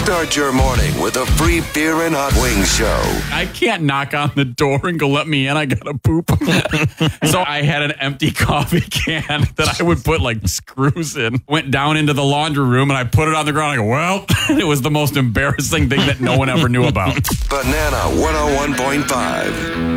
Start your morning with a free beer and hot wings show. I can't knock on the door and go, let me in. I gotta poop. So I had an empty coffee can that I would put like screws in. Went down into the laundry room and I put it on the ground. I go, well, it was the most embarrassing thing that no one ever knew about. Banana 101.5.